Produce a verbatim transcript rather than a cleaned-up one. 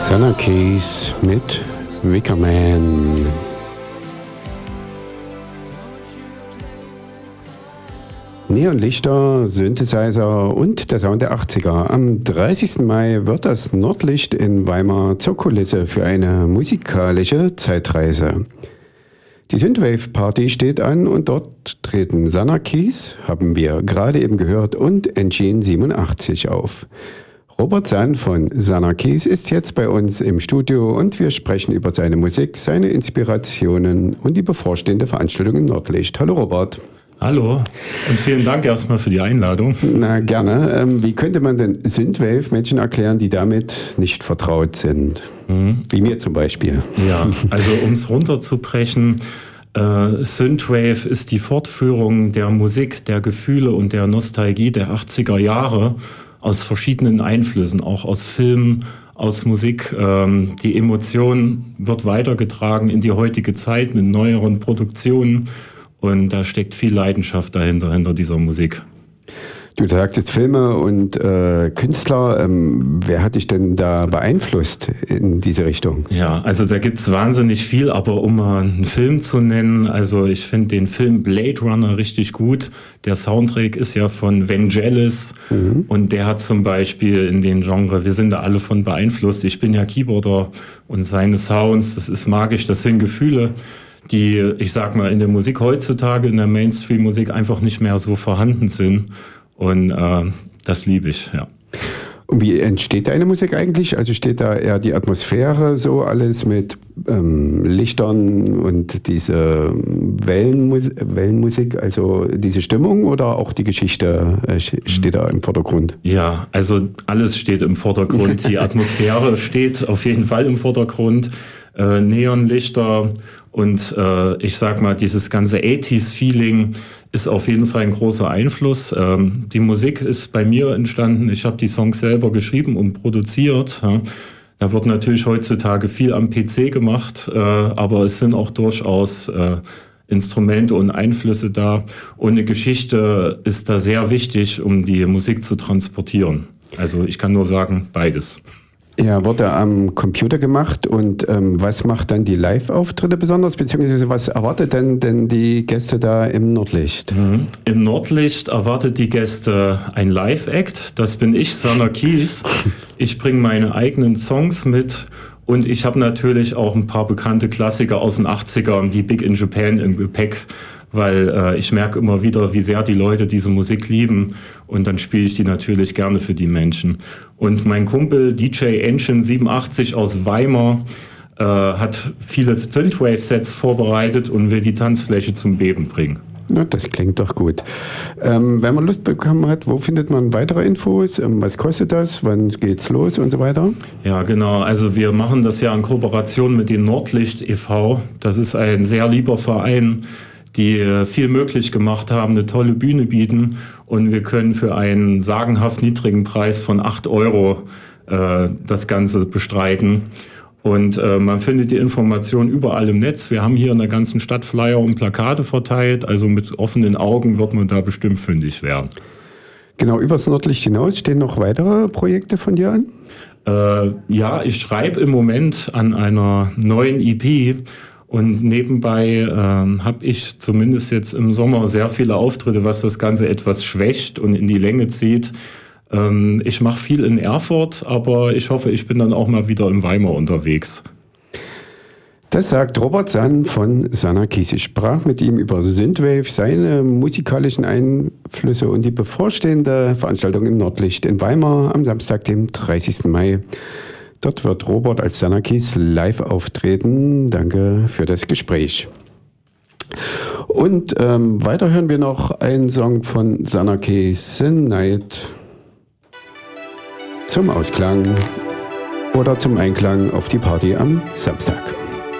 Sana Keys mit Wickerman. Neonlichter, Synthesizer und der Sound der achtziger. Am dreißigsten Mai wird das Nordlicht in Weimar zur Kulisse für eine musikalische Zeitreise. Die Synthwave-Party steht an und dort treten Sana Keys, haben wir gerade eben gehört, und Engine siebenundachtzig auf. Robert Sann von Sana Keys ist jetzt bei uns im Studio und wir sprechen über seine Musik, seine Inspirationen und die bevorstehende Veranstaltung im Nordlicht. Hallo Robert. Hallo und vielen Dank erstmal für die Einladung. Na gerne. Ähm, wie könnte man denn Synthwave Menschen erklären, die damit nicht vertraut sind? Mhm. Wie mir zum Beispiel. Ja, also um es runterzubrechen, äh, Synthwave ist die Fortführung der Musik, der Gefühle und der Nostalgie der achtziger Jahre aus verschiedenen Einflüssen, auch aus Filmen, aus Musik. Ähm, die Emotion wird weitergetragen in die heutige Zeit mit neueren Produktionen. Und da steckt viel Leidenschaft dahinter, hinter dieser Musik. Du sagtest Filme und äh, Künstler. Ähm, wer hat dich denn da beeinflusst in diese Richtung? Ja, also da gibt's wahnsinnig viel, aber um mal einen Film zu nennen, also ich finde den Film Blade Runner richtig gut. Der Soundtrack ist ja von Vangelis mhm. und der hat zum Beispiel in den Genre, wir sind da alle von beeinflusst. Ich bin ja Keyboarder und seine Sounds, das ist magisch, das sind Gefühle, die, ich sag mal, in der Musik heutzutage, in der Mainstream-Musik einfach nicht mehr so vorhanden sind. Und äh, das liebe ich, ja. Und wie entsteht deine Musik eigentlich? Also steht da eher die Atmosphäre, so alles mit ähm, Lichtern und diese Wellenmus- Wellenmusik, also diese Stimmung, oder auch die Geschichte äh, steht da im Vordergrund? Ja, also alles steht im Vordergrund. Die Atmosphäre steht auf jeden Fall im Vordergrund. Äh, Neonlichter und äh, ich sag mal, dieses ganze achtziger-Feeling ist auf jeden Fall ein großer Einfluss. Ähm, die Musik ist bei mir entstanden. Ich habe die Songs selber geschrieben und produziert. Ja. Da wird natürlich heutzutage viel am P C gemacht, äh, aber es sind auch durchaus äh, Instrumente und Einflüsse da. Und eine Geschichte ist da sehr wichtig, um die Musik zu transportieren. Also ich kann nur sagen, beides. Ja, wurde am Computer gemacht und ähm, was macht dann die Live-Auftritte besonders, beziehungsweise was erwartet denn, denn die Gäste da im Nordlicht? Mhm. Im Nordlicht erwartet die Gäste ein Live-Act, das bin ich, Sana Keys. Ich bringe meine eigenen Songs mit und ich habe natürlich auch ein paar bekannte Klassiker aus den achtzigern, wie Big in Japan im Gepäck, weil äh, ich merke immer wieder, wie sehr die Leute diese Musik lieben und dann spiele ich die natürlich gerne für die Menschen. Und mein Kumpel D J Engine siebenundachtzig aus Weimar äh, hat viele Synthwave-Sets vorbereitet und will die Tanzfläche zum Beben bringen. Na, das klingt doch gut. Ähm, wenn man Lust bekommen hat, wo findet man weitere Infos? Ähm, was kostet das? Wann geht's los und so weiter? Ja, genau. Also wir machen das ja in Kooperation mit dem Nordlicht e V. Das ist ein sehr lieber Verein, die viel möglich gemacht haben, eine tolle Bühne bieten und wir können für einen sagenhaft niedrigen Preis von acht Euro äh, das Ganze bestreiten. Und äh, man findet die Informationen überall im Netz. Wir haben hier in der ganzen Stadt Flyer und Plakate verteilt, also mit offenen Augen wird man da bestimmt fündig werden. Genau, übers Nordlicht hinaus stehen noch weitere Projekte von dir an? Äh, ja, ich schreibe im Moment an einer neuen E P. Und nebenbei ähm, habe ich zumindest jetzt im Sommer sehr viele Auftritte, was das Ganze etwas schwächt und in die Länge zieht. Ähm, ich mache viel in Erfurt, aber ich hoffe, ich bin dann auch mal wieder in Weimar unterwegs. Das sagt Robert Sann von Sana Keys. Ich sprach mit ihm über Synthwave, seine musikalischen Einflüsse und die bevorstehende Veranstaltung im Nordlicht in Weimar am Samstag, dem dreißigsten Mai. Dort wird Robert als Sana Keys live auftreten. Danke für das Gespräch. Und ähm, weiter hören wir noch einen Song von Sana Keys, The Night, zum Ausklang oder zum Einklang auf die Party am Samstag.